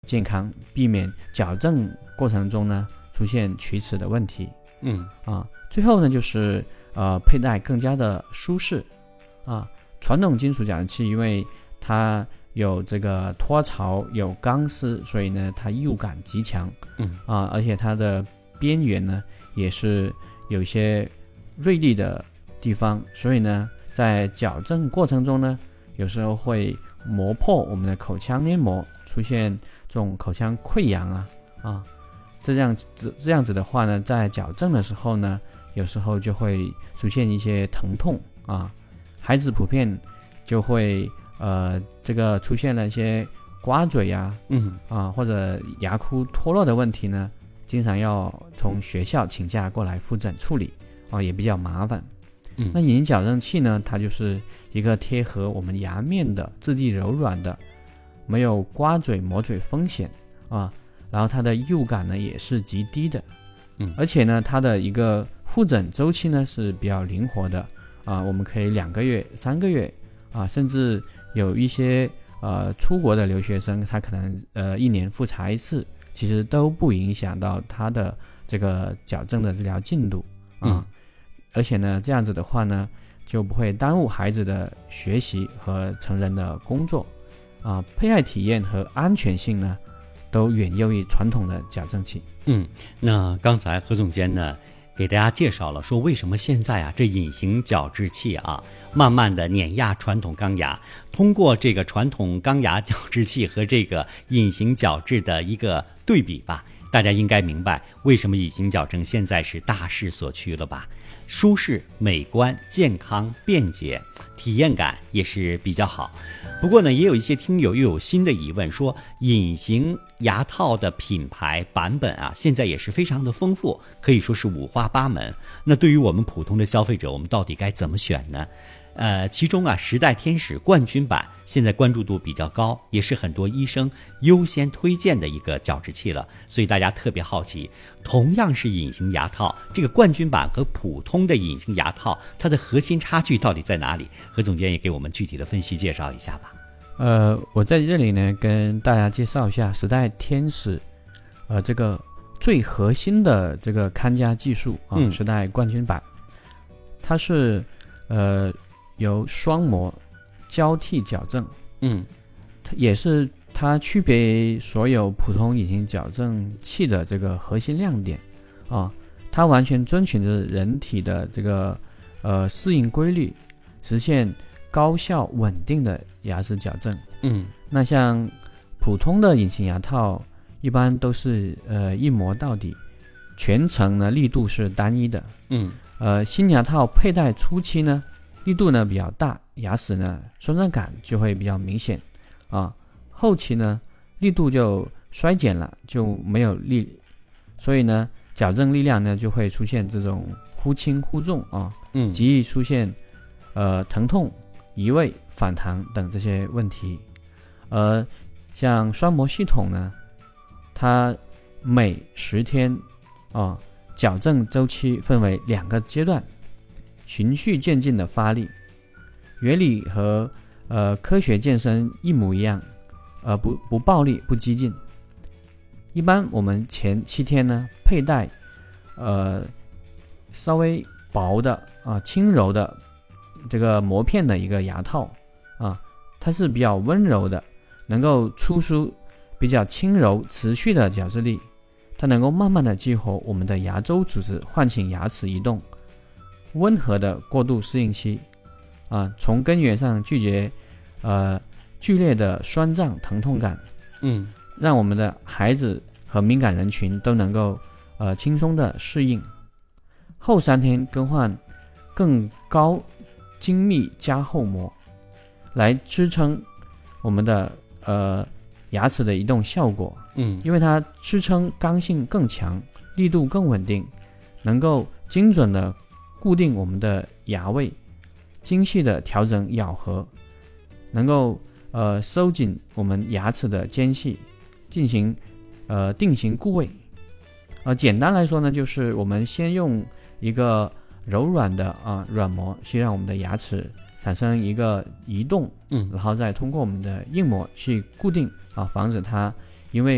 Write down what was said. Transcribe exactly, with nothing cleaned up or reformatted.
健康，避免矫正过程中呢出现龋齿的问题。 嗯啊，最后呢就是呃佩戴更加的舒适啊。传统金属矫正器因为它有这个托槽，有钢丝，所以呢它异物感极强。 嗯啊，而且它的边缘呢也是有一些锐利的地方，所以呢在矫正过程中呢有时候会磨破我们的口腔黏膜，出现这种口腔溃疡啊啊，这样子这样子的话呢，在矫正的时候呢，有时候就会出现一些疼痛啊，孩子普遍就会呃这个出现了一些刮嘴呀、 嗯啊或者牙箍脱落的问题呢，经常要从学校请假过来复诊处理啊，也比较麻烦。 嗯， 那隐形矫正器呢，它就是一个贴合我们牙面的、质地柔软的，没有刮嘴磨嘴风险啊，然后它的异物感呢也是极低的。 嗯， 而且呢，它的一个复诊周期呢是比较灵活的啊，我们可以两个月、三个月啊，甚至有一些呃出国的留学生，他可能呃一年复查一次，其实都不影响到他的这个矫正的治疗进度啊。 嗯而且呢，这样子的话呢，就不会耽误孩子的学习和成人的工作啊，佩戴体验和安全性呢，都远优于传统的矫正器。 嗯，那刚才何总监呢，给大家介绍了说为什么现在啊，这隐形矫治器啊，慢慢的碾压传统钢牙。通过这个传统钢牙矫治器和这个隐形矫治的一个对比吧，大家应该明白为什么隐形矫正现在是大势所趋了吧？舒适、美观、健康、便捷，体验感也是比较好。不过呢，也有一些听友又有新的疑问，说隐形牙套的品牌版本啊，现在也是非常的丰富，可以说是五花八门。那对于我们普通的消费者，我们到底该怎么选呢？呃，其中啊，时代天使冠军版现在关注度比较高，也是很多医生优先推荐的一个矫治器了。所以大家特别好奇，同样是隐形牙套，这个冠军版和普通的隐形牙套，它的核心差距到底在哪里？何总监也给我们具体的分析介绍一下吧。 呃，我在这里呢，跟大家介绍一下时代天使，呃，这个最核心的这个看家技术啊， 嗯、 时代冠军版，它是呃。由双模交替矫正， 嗯， 也是它区别于所有普通隐形矫正器的这个核心亮点啊，它完全遵循着人体的这个呃适应规律，实现高效稳定的牙齿矫正。 嗯， 那像普通的隐形牙套一般都是呃一模到底，全程呢力度是单一的。 嗯， 呃新牙套佩戴初期呢，力度呢比较大，牙齿呢酸胀感就会比较明显啊。后期呢力度就衰减了，就没有力，所以呢矫正力量呢就会出现这种忽轻忽重啊， 嗯， 极易出现呃疼痛、移位、反弹等这些问题。而像双模系统呢，它每十天啊矫正周期分为两个阶段，循序渐进的发力，原理和呃科学健身一模一样，呃不不暴力不激进。一般我们前七天呢佩戴呃稍微薄的啊、呃、轻柔的这个膜片的一个牙套啊，它是比较温柔的，能够出出比较轻柔持续的矫治力，它能够慢慢的激活我们的牙周组织，唤醒牙齿移动。温和的过渡适应期啊，从根源上拒绝呃剧烈的酸胀疼痛感， 嗯， 让我们的孩子和敏感人群都能够呃轻松的适应。后三天更换更高精密加厚膜，来支撑我们的呃牙齿的移动效果。 嗯， 因为它支撑刚性更强，力度更稳定，能够精准的固定我们的牙位，精细的调整咬合，能够呃收紧我们牙齿的间隙，进行呃定型固位。呃，简单来说呢，就是我们先用一个柔软的啊、呃、软膜去让我们的牙齿产生一个移动， 嗯， 然后再通过我们的硬膜去固定啊，防止它因为